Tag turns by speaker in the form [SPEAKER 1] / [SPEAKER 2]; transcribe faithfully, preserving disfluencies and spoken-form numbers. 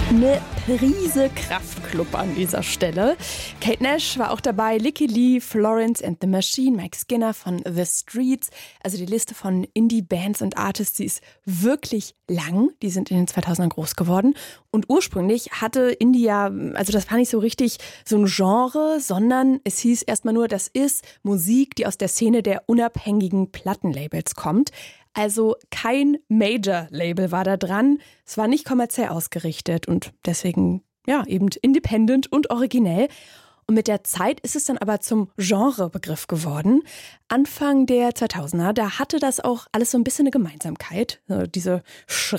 [SPEAKER 1] Eine Prise Kraftklub an dieser Stelle. Kate Nash war auch dabei, Licky Lee, Florence and the Machine, Mike Skinner von The Streets. Also die Liste von Indie-Bands und Artists, die ist wirklich lang. Die sind in den zweitausendern groß geworden. Und ursprünglich hatte Indie ja, also das war nicht so richtig so ein Genre, sondern es hieß erstmal nur, das ist Musik, die aus der Szene der unabhängigen Plattenlabels kommt. Also kein Major-Label war da dran. Es war nicht kommerziell ausgerichtet und deswegen ja eben independent und originell. Und mit der Zeit ist es dann aber zum Genrebegriff geworden. Anfang der zweitausender, da hatte das auch alles so ein bisschen eine Gemeinsamkeit. Diese